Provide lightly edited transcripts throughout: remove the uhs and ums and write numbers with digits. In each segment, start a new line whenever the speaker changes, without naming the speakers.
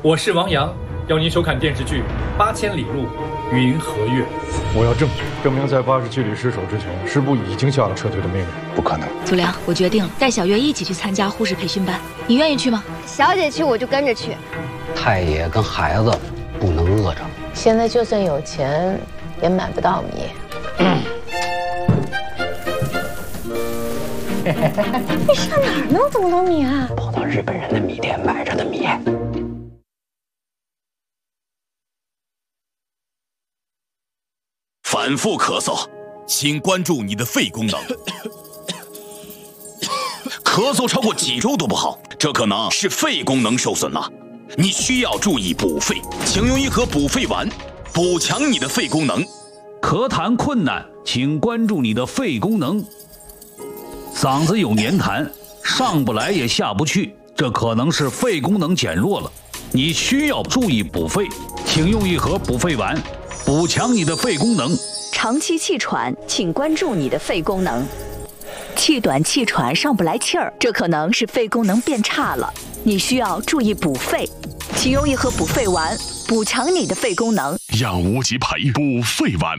我是王阳，邀您收看电视剧《八千里路云和月》。
我要证据，证明在80区里失守之前，师部已经下了撤退的命令。
不可能。
祖良，我决定了，带小月一起去参加护士培训班，你愿意去吗？
小姐去我就跟着去。
太爷跟孩子不能饿着。
现在就算有钱，也买不到米。
你上哪儿弄这么多米啊？
跑到日本人的米店买着的米。
反复咳嗽，请关注你的肺功能。咳嗽超过几周都不好，这可能是肺功能受损了。你需要注意补肺，请用一盒补肺丸，补强你的肺功能。
咳痰困难，请关注你的肺功能。嗓子有黏痰，上不来也下不去，这可能是肺功能减弱了。你需要注意补肺，请用一盒补肺丸，补强你的肺功能。
长期气喘，请关注你的肺功能。气短气喘上不来气儿，这可能是肺功能变差了，你需要注意补肺，请用一盒补肺丸，补强你的肺功能。
养无极培补肺丸。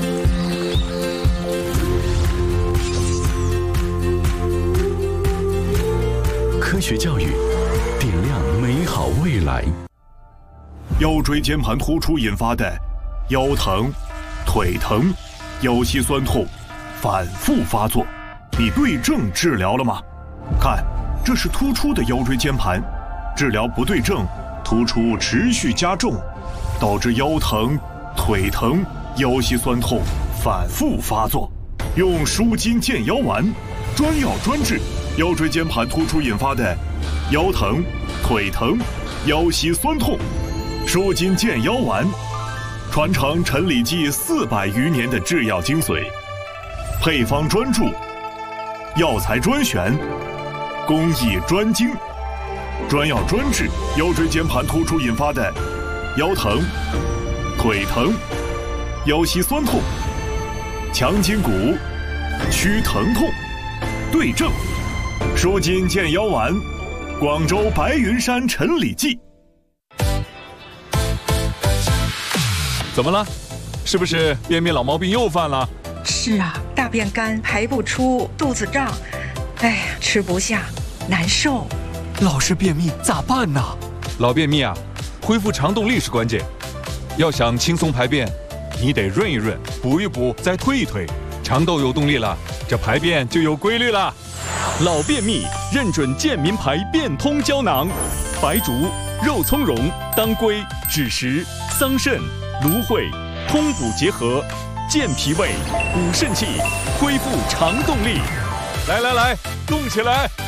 科学教育，点亮美好未来。
腰椎间盘突出引发的腰疼、腿疼、腰膝酸痛反复发作，你对症治疗了吗？看，这是突出的腰椎间盘，治疗不对症，突出持续加重，导致腰疼、腿疼、腰膝酸痛反复发作。用舒筋健腰丸，专药专治腰椎间盘突出引发的腰疼、腿疼、腰膝酸痛。舒筋健腰丸，传承陈李济400余年的制药精髓，配方专注，药材专选，工艺专精，专药专治腰椎间盘突出引发的腰疼、腿疼、腰膝酸痛，强筋骨，祛疼痛，对症。舒筋健腰丸，广州白云山陈李济。
怎么了？是不是便秘老毛病又犯了？
是啊，大便干，排不出，肚子胀，哎呀，吃不下，难受。
老是便秘咋办呢？老便秘啊，恢复肠动力是关键。要想轻松排便，你得润一润，补一补，再推一推，肠道有动力了，这排便就有规律了。
老便秘认准健民牌变通胶囊，白术、肉苁蓉、当归、枳实、桑葚、芦荟，通补结合，健脾胃、补肾气，恢复肠动力。
来，动起来！